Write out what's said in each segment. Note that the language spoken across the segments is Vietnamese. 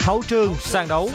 Hậu trường sàn đấu.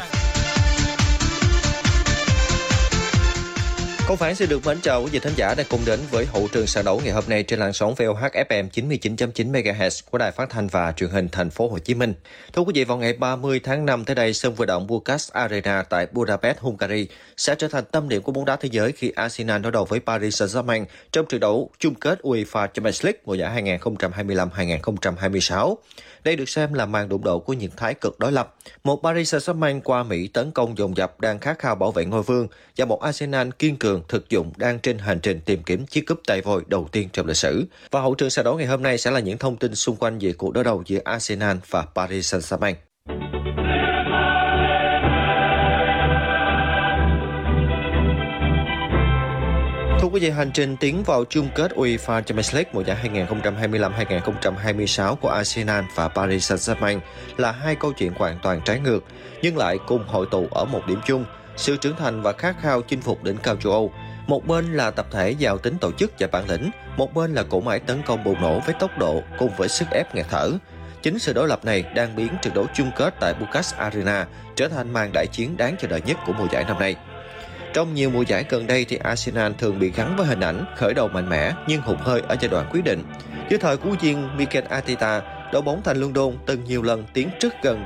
Không phải xin được mến chào quý vị thính giả đang cùng đến với hậu trường sàn đấu ngày hôm nay trên làn sóng VOH FM 99.9 MHz của Đài Phát thanh và Truyền hình Thành phố Hồ Chí Minh. Thưa quý vị, vào ngày 30 tháng 5 tới đây, sân vận động Puskás Arena tại Budapest, Hungary sẽ trở thành tâm điểm của bóng đá thế giới khi Arsenal đối đầu với Paris Saint-Germain trong trận đấu chung kết UEFA Champions League mùa giải 2025-2026. Đây được xem là màn đụng độ của những thái cực đối lập. Một Paris Saint-Germain qua Mỹ tấn công dồn dập đang khát khao bảo vệ ngôi vương và một Arsenal kiên cường thực dụng đang trên hành trình tìm kiếm chiếc cúp tay vôi đầu tiên trong lịch sử. Và hậu trường sàn đấu ngày hôm nay sẽ là những thông tin xung quanh về cuộc đối đầu giữa Arsenal và Paris Saint-Germain. Thưa quý vị, hành trình tiến vào chung kết UEFA Champions League mùa giải 2025-2026 của Arsenal và Paris Saint-Germain là hai câu chuyện hoàn toàn trái ngược, nhưng lại cùng hội tụ ở một điểm chung: sự trưởng thành và khát khao chinh phục đỉnh cao châu Âu. Một bên là tập thể giàu tính tổ chức và bản lĩnh, một bên là cỗ máy tấn công bùng nổ với tốc độ cùng với sức ép nghẹt thở. Chính sự đối lập này đang biến trận đấu chung kết tại Puskás Arena trở thành màn đại chiến đáng chờ đợi nhất của mùa giải năm nay. Trong nhiều mùa giải gần đây thì Arsenal thường bị gắn với hình ảnh khởi đầu mạnh mẽ nhưng hụt hơi ở giai đoạn quyết định. Dưới thời của huấn luyện viên Mikel Arteta, đội bóng thành London từng nhiều lần tiến rất gần